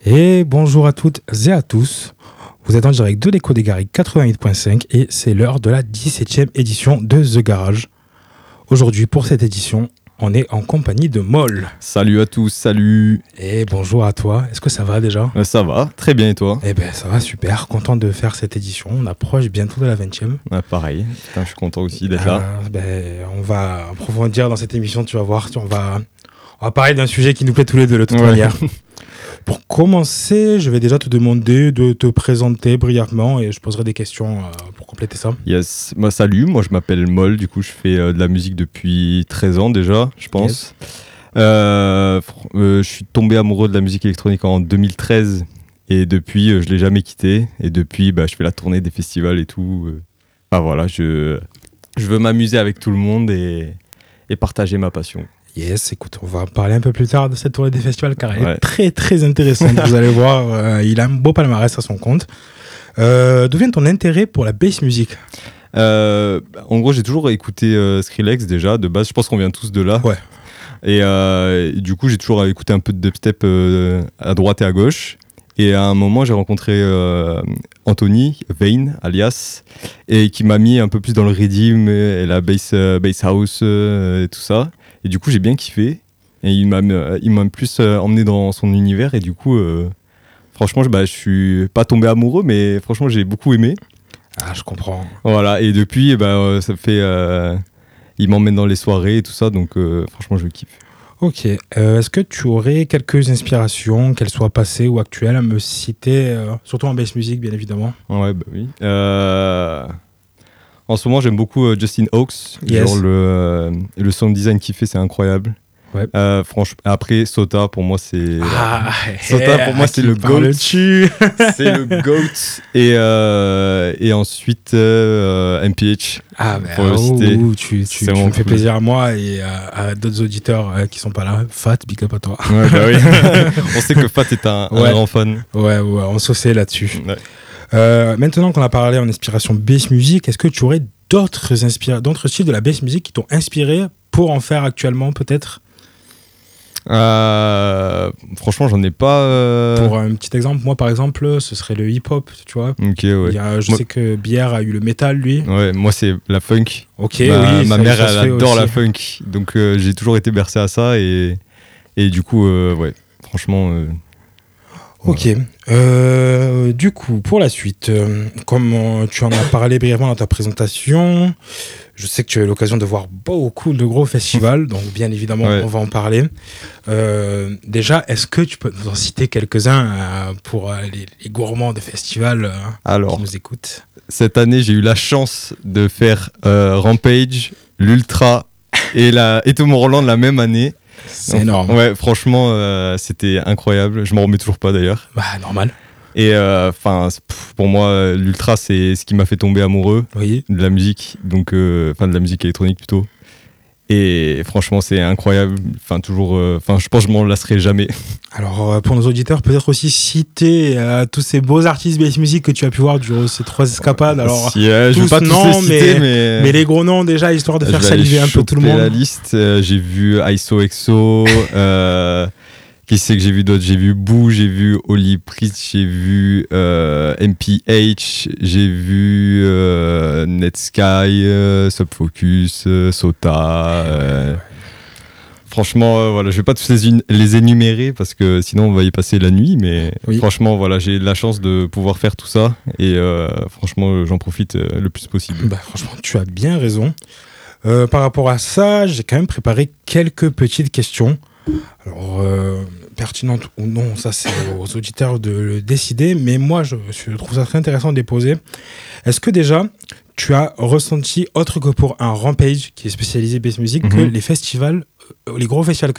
Et bonjour à toutes et à tous. Vous êtes en direct de l'Écho des Garrigues 88.5 et c'est l'heure de la 17e édition de The Garage. Aujourd'hui, pour cette édition, on est en compagnie de Moll. Salut à tous, salut. Et bonjour à toi. Est-ce que ça va déjà ? Ça va, très bien et toi ? Eh ben ça va super, content de faire cette édition. On approche bientôt de la 20e. Pareil, putain, je suis content aussi d'être là. On va approfondir dans cette émission, tu vas voir. On va parler d'un sujet qui nous plaît tous les deux de toute manière. Pour commencer, je vais déjà te demander de te présenter brièvement et je poserai des questions pour compléter ça. Yes, salut, moi je m'appelle Moll, du coup je fais de la musique depuis 13 ans déjà, je pense. Yes. Je suis tombé amoureux de la musique électronique en 2013 et depuis je l'ai jamais quitté. Et depuis je fais la tournée des festivals et tout. Voilà, je veux m'amuser avec tout le monde et partager ma passion. Yes, écoute, on va parler un peu plus tard de cette tournée des festivals car elle est très très intéressante. Vous allez voir, il a un beau palmarès à son compte. D'où vient ton intérêt pour la bass music ? En gros, j'ai toujours écouté Skrillex déjà, de base. Je pense qu'on vient tous de là. Ouais. Et du coup, j'ai toujours écouté un peu de dubstep à droite et à gauche. Et à un moment, j'ai rencontré Anthony Vane, alias, et qui m'a mis un peu plus dans le rhythm et la bass house et tout ça. Et du coup, j'ai bien kiffé. Et il m'a plus emmené dans son univers. Et du coup, franchement, je suis pas tombé amoureux, mais franchement, j'ai beaucoup aimé. Ah, je comprends. Voilà. Et depuis, ça fait... il m'emmène dans les soirées et tout ça. Donc, franchement, je kiffe. Ok. Est-ce que tu aurais quelques inspirations, qu'elles soient passées ou actuelles, à me citer, surtout en bass music, bien évidemment ? Ouais, oui. En ce moment, j'aime beaucoup Justin Hawkes. Yes. Genre le sound design qu'il fait, c'est incroyable. Ouais. Franchement, après, Sota, pour moi, c'est... Sota, pour moi, c'est le GOAT. C'est le GOAT. Et ensuite, MPH. Ah, tu me fais plaisir à moi et à d'autres auditeurs qui sont pas là. Fat, big up à toi. Ouais, oui. On sait que Fat est un grand fan. Ouais, on sauçait là-dessus. Ouais. Maintenant qu'on a parlé en inspiration bass music, est-ce que tu aurais d'autres styles de la bass music qui t'ont inspiré pour en faire actuellement peut-être ? Franchement, j'en ai pas. Pour un petit exemple, moi par exemple, ce serait le hip-hop, tu vois. Ok, ouais. Je sais que Bière a eu le métal, lui. Ouais, moi c'est la funk. Ok, ma mère elle adore la funk, donc j'ai toujours été bercé à ça et du coup, ouais, franchement. Ok. Du coup, pour la suite, comme tu en as parlé brièvement dans ta présentation, je sais que tu as eu l'occasion de voir beaucoup de gros festivals, donc bien évidemment, on va en parler. Déjà, est-ce que tu peux nous en citer quelques-uns pour les gourmands de festivals qui nous écoutent ? Cette année, j'ai eu la chance de faire Rampage, l'Ultra et Tomorrowland la même année. C'est énorme. Ouais, franchement, c'était incroyable. Je m'en remets toujours pas d'ailleurs. Normal. Et pour moi, l'Ultra, c'est ce qui m'a fait tomber amoureux de la musique, donc de la musique électronique plutôt. Et franchement, c'est incroyable. Je pense que je m'en lasserai jamais. Alors, pour nos auditeurs, peut-être aussi citer tous ces beaux artistes bass music que tu as pu voir durant ces 3 escapades. Alors, je vais pas tous les citer, mais les gros noms déjà, histoire de faire saliver un peu tout le monde. La liste, j'ai vu ISOXO. Qui c'est que j'ai vu d'autres ? J'ai vu Boo, j'ai vu Oli Priest, j'ai vu MPH, j'ai vu Netsky, Subfocus, Sota. Franchement, voilà, je vais pas tous les énumérer parce que sinon on va y passer la nuit, mais franchement, voilà, j'ai la chance de pouvoir faire tout ça et franchement, j'en profite le plus possible. Franchement, tu as bien raison. Par rapport à ça, j'ai quand même préparé quelques petites questions. Alors, pertinente ou non, ça c'est aux auditeurs de le décider, mais moi je trouve ça très intéressant de les poser. Est-ce que déjà tu as ressenti, autre que pour un Rampage qui est spécialisé bass music, que les festivals, les gros festivals que